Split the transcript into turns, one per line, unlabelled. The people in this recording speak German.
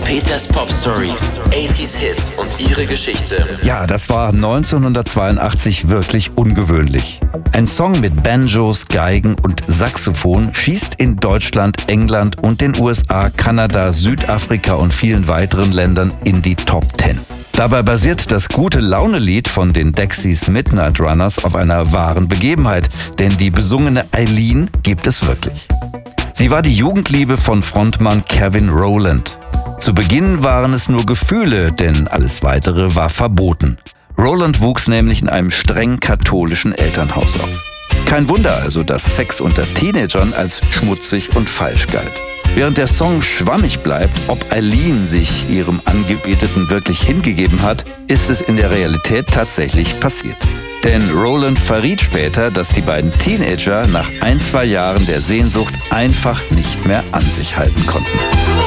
Peters Pop Stories, 80s Hits und ihre Geschichte.
Ja, das war 1982 wirklich ungewöhnlich. Ein Song mit Banjos, Geigen und Saxophon schießt in Deutschland, England und den USA, Kanada, Südafrika und vielen weiteren Ländern in die Top 10. Dabei basiert das Gute-Laune-Lied von den Dexys Midnight Runners auf einer wahren Begebenheit, denn die besungene Eileen gibt es wirklich. Sie war die Jugendliebe von Frontmann Kevin Rowland. Zu Beginn waren es nur Gefühle, denn alles Weitere war verboten. Rowland wuchs nämlich in einem streng katholischen Elternhaus auf. Kein Wunder also, dass Sex unter Teenagern als schmutzig und falsch galt. Während der Song schwammig bleibt, ob Eileen sich ihrem Angebeteten wirklich hingegeben hat, ist es in der Realität tatsächlich passiert. Denn Rowland verriet später, dass die beiden Teenager nach 1-2 Jahren der Sehnsucht einfach nicht mehr an sich halten konnten.